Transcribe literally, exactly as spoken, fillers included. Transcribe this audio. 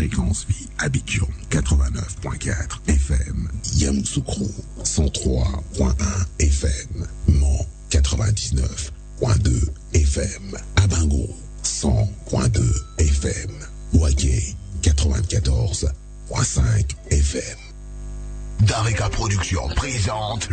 Fréquence Vie, Abidjan quatre-vingt-neuf point quatre F M, Yamoussoukro cent trois point un F M, Mans quatre-vingt-dix-neuf point deux F M, Abango cent point deux F M, Ouaké quatre-vingt-quatorze point cinq F M. Darika Productions présente